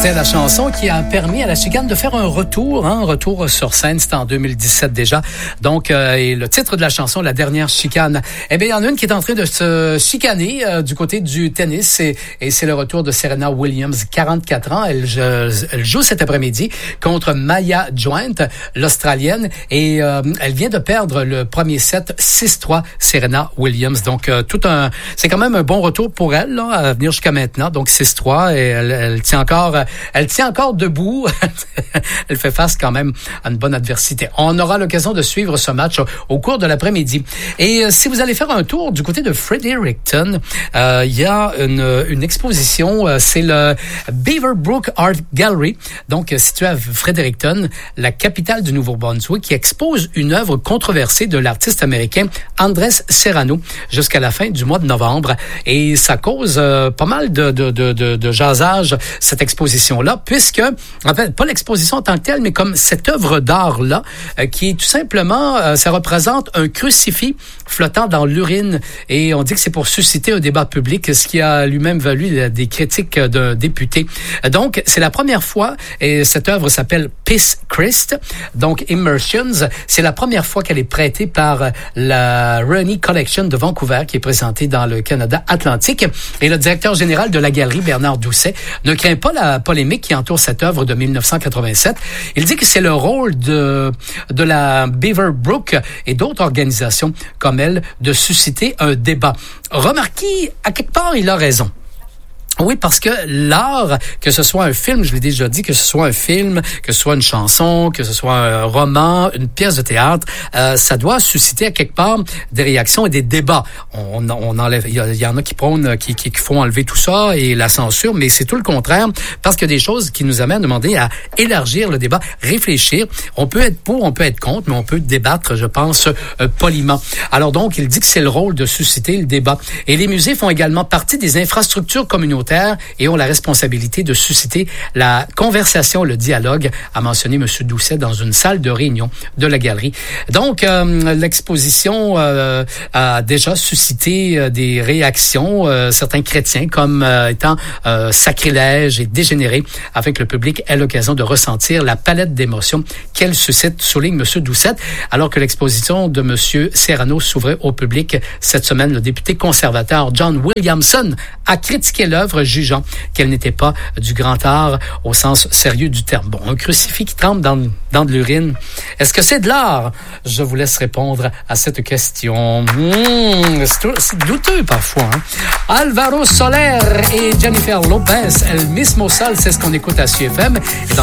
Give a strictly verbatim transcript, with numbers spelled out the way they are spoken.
C'était la chanson qui a permis à la chicane de faire un retour, hein, un retour sur scène. C'était en deux mille dix-sept déjà. Donc, euh, et le titre de la chanson, La dernière chicane. Eh bien, il y en a une qui est en train de se chicaner euh, du côté du tennis et, et c'est le retour de Serena Williams, quarante-quatre ans. Elle, je, elle joue cet après-midi contre Maya Joint, l'Australienne, et euh, elle vient de perdre le premier set six trois, Serena Williams. Donc, euh, tout un, c'est quand même un bon retour pour elle là, à venir jusqu'à maintenant. Donc, six trois et elle, elle tient encore, elle tient encore debout. Elle fait face quand même à une bonne adversité. On aura l'occasion de suivre ce match au, au cours de l'après-midi. Et euh, si vous allez faire un tour du côté de Fredericton, euh, il y a une, une exposition. Euh, c'est le Beaverbrook Art Gallery, donc euh, situé à Fredericton, la capitale du Nouveau-Brunswick, qui expose une œuvre controversée de l'artiste américain Andrés Serrano jusqu'à la fin du mois de novembre. Et ça cause euh, pas mal de, de, de, de, de jasage, cette exposition-là, puisque, en fait, pas l'exposition en tant que telle, mais comme cette œuvre d'art-là, euh, qui est tout simplement, euh, ça représente un crucifix flottant dans l'urine, et on dit que c'est pour susciter un débat public, ce qui a lui-même valu des critiques d'un député. Donc, c'est la première fois, et cette œuvre s'appelle Peace Christ, donc Immersions. C'est la première fois qu'elle est prêtée par la Rennie Collection de Vancouver, qui est présentée dans le Canada Atlantique. Et le directeur général de la galerie, Bernard Doucet, ne craint pas la polémique qui entoure cette œuvre de dix-neuf cent quatre-vingt-sept. Il dit que c'est le rôle de, de la Beaverbrook et d'autres organisations comme elle de susciter un débat. Remarquez, à quelque part, il a raison. Oui, parce que l'art, que ce soit un film, je l'ai déjà dit, que ce soit un film, que ce soit une chanson, que ce soit un roman, une pièce de théâtre, euh, ça doit susciter à quelque part des réactions et des débats. On, on enlève, il y, y en a qui prônent, qui, qui, qui font enlever tout ça et la censure, mais c'est tout le contraire, parce qu'il y a des choses qui nous amènent à demander à élargir le débat, réfléchir. On peut être pour, on peut être contre, mais on peut débattre, je pense, euh, poliment. Alors donc, il dit que c'est le rôle de susciter le débat. Et les musées font également partie des infrastructures communautaires et ont la responsabilité de susciter la conversation, le dialogue, a mentionné M. Doucet dans une salle de réunion de la galerie. Donc, euh, l'exposition euh, a déjà suscité euh, des réactions, euh, certains chrétiens comme euh, étant euh, sacrilège et dégénéré, afin que le public ait l'occasion de ressentir la palette d'émotions qu'elle suscite, souligne M. Doucet. Alors que l'exposition de M. Serrano s'ouvrait au public cette semaine, le député conservateur John Williamson a critiqué l'œuvre, jugeant qu'elle n'était pas du grand art au sens sérieux du terme. Bon, un crucifix qui trempe dans, dans de l'urine, est-ce que c'est de l'art? Je vous laisse répondre à cette question. Mmh, c'est, c'est douteux parfois. Hein? Alvaro Soler et Jennifer Lopez, El Mismo Sol, c'est ce qu'on écoute à C F M. Et dans